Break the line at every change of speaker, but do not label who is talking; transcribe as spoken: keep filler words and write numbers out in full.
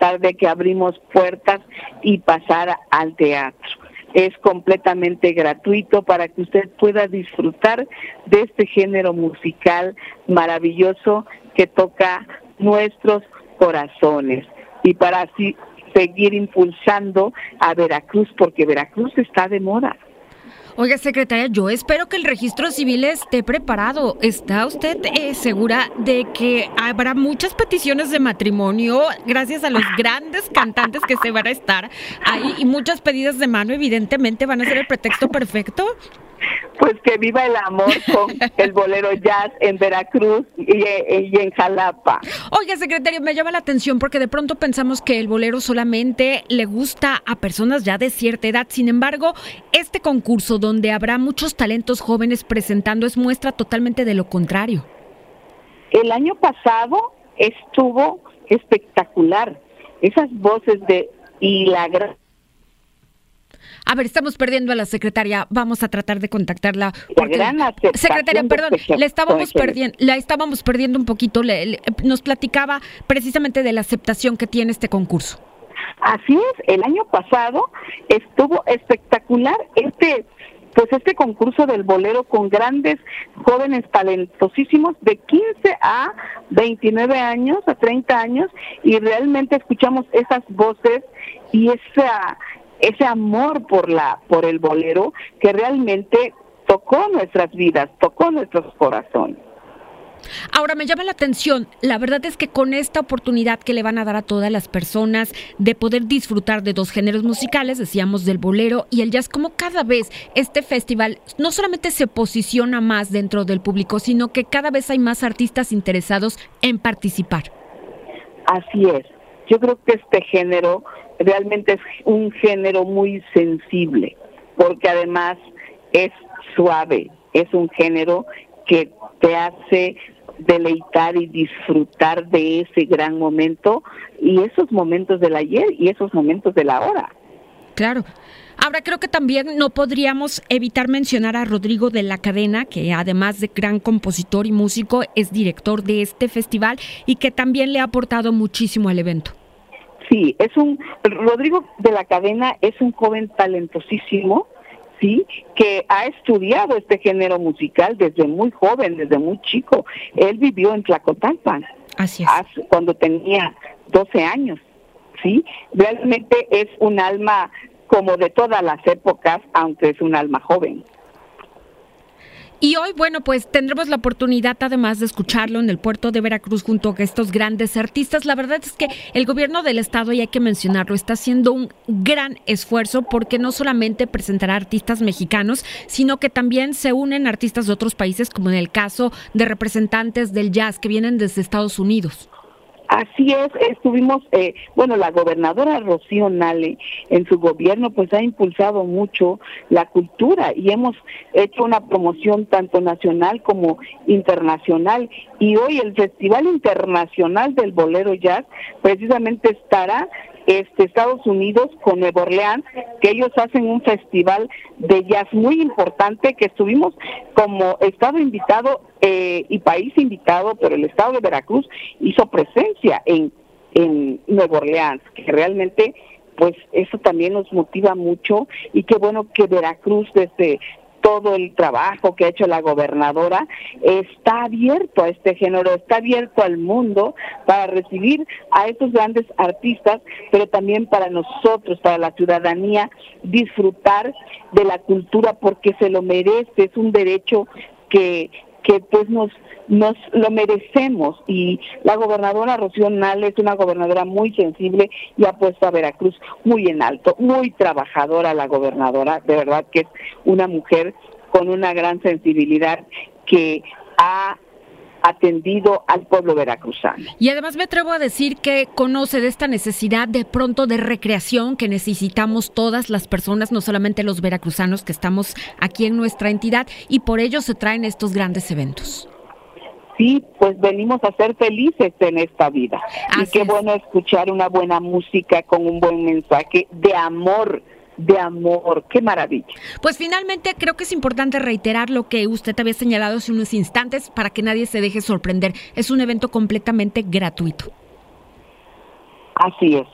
tratar de que abrimos puertas y pasar al teatro. Es completamente gratuito para que usted pueda disfrutar de este género musical maravilloso que toca nuestros corazones, y para así seguir impulsando a Veracruz, porque Veracruz está de moda.
Oiga, secretaria, yo espero que el registro civil esté preparado. ¿Está usted eh, segura de que habrá muchas peticiones de matrimonio gracias a los grandes cantantes que se van a estar ahí y muchas pedidas de mano? Evidentemente van a ser el pretexto perfecto.
Pues que viva el amor con el bolero jazz en Veracruz y, y en Jalapa.
Oiga, secretario, me llama la atención porque de pronto pensamos que el bolero solamente le gusta a personas ya de cierta edad. Sin embargo, este concurso donde habrá muchos talentos jóvenes presentando es muestra totalmente de lo contrario.
El año pasado estuvo espectacular. Esas voces de y la gran
A ver, estamos perdiendo a la secretaria. Vamos a tratar de contactarla.
Porque... La gran
secretaria, perdón, le estábamos perdiendo, la estábamos perdiendo un poquito. Le, le, nos platicaba precisamente de la aceptación que tiene este concurso.
Así es, el año pasado estuvo espectacular este, pues este concurso del bolero con grandes jóvenes talentosísimos de quince a veintinueve años, a treinta años, y realmente escuchamos esas voces y esa ese amor por la por el bolero que realmente tocó nuestras vidas, tocó nuestros corazones.
Ahora me llama la atención, la verdad es que con esta oportunidad que le van a dar a todas las personas de poder disfrutar de dos géneros musicales, decíamos del bolero y el jazz, como cada vez este festival no solamente se posiciona más dentro del público, sino que cada vez hay más artistas interesados en participar.
Así es, yo creo que este género realmente es un género muy sensible, porque además es suave, es un género que te hace deleitar y disfrutar de ese gran momento y esos momentos del ayer y esos momentos de la hora.
Claro. Ahora creo que también no podríamos evitar mencionar a Rodrigo de la Cadena, que además de gran compositor y músico es director de este festival y que también le ha aportado muchísimo al evento.
Sí, es un Rodrigo de la Cadena es un joven talentosísimo, sí, que ha estudiado este género musical desde muy joven, desde muy chico. Él vivió en Tlacotalpan.
Así es.
Hace, cuando tenía doce años, sí. Realmente es un alma como de todas las épocas, aunque es un alma joven.
Y hoy, bueno, pues tendremos la oportunidad además de escucharlo en el puerto de Veracruz junto a estos grandes artistas. La verdad es que el gobierno del estado, y hay que mencionarlo, está haciendo un gran esfuerzo porque no solamente presentará artistas mexicanos, sino que también se unen artistas de otros países, como en el caso de representantes del jazz que vienen desde Estados Unidos.
Así es, estuvimos, eh, bueno, la gobernadora Rocío Nale en su gobierno pues ha impulsado mucho la cultura y hemos hecho una promoción tanto nacional como internacional, y hoy el Festival Internacional del Bolero Jazz precisamente estará este Estados Unidos con Nueva Orleans, que ellos hacen un festival de jazz muy importante, que estuvimos como estado invitado eh, y país invitado, pero el estado de Veracruz hizo presencia en, en Nueva Orleans, que realmente pues eso también nos motiva mucho, y qué bueno que Veracruz, desde todo el trabajo que ha hecho la gobernadora, está abierto a este género, está abierto al mundo para recibir a estos grandes artistas, pero también para nosotros, para la ciudadanía, disfrutar de la cultura porque se lo merece, es un derecho que que pues nos nos lo merecemos, y la gobernadora Rocío Nale es una gobernadora muy sensible y ha puesto a Veracruz muy en alto, muy trabajadora la gobernadora, de verdad que es una mujer con una gran sensibilidad que ha atendido al pueblo veracruzano.
Y además me atrevo a decir que conoce de esta necesidad de pronto de recreación que necesitamos todas las personas, no solamente los veracruzanos que estamos aquí en nuestra entidad, y por ello se traen estos grandes eventos.
Sí, pues venimos a ser felices en esta vida. Así y qué es. Bueno escuchar una buena música con un buen mensaje de amor, de amor, qué maravilla.
Pues finalmente creo que es importante reiterar lo que usted había señalado hace unos instantes para que nadie se deje sorprender. Es un evento completamente gratuito.
Así es,